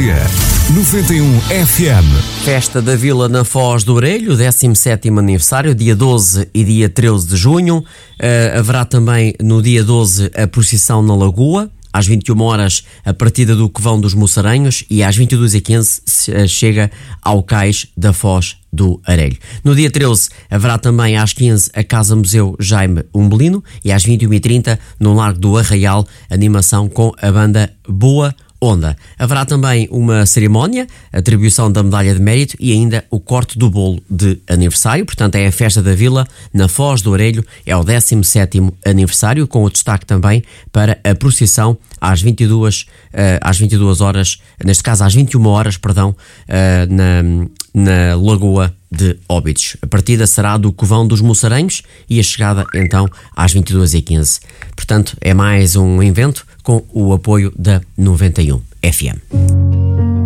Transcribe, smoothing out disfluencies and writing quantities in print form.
dia. 91 FM. Festa da Vila na Foz do Orelho, 17º aniversário, dia 12 e dia 13 de junho. Haverá também no dia 12 a procissão na Lagoa. Às 21 horas a partida do Covão dos Moçaranhos e às 22h15 chega ao Cais da Foz do Orelho. No dia 13 haverá também às 15 a Casa Museu Jaime Umbelino e às 21h30 no Largo do Arraial, animação com a banda Boa Onda. Haverá também uma cerimónia, atribuição da medalha de mérito e ainda o corte do bolo de aniversário. Portanto, é a Festa da Vila na Foz do Orelho, é o 17º aniversário, com o destaque também para a procissão às 22 horas, neste caso às 21 horas, na Lagoa de Óbidos. A partida será do Covão dos Moçaranhos e a chegada então às 22h15. Portanto, é mais um evento com o apoio da 91 FM.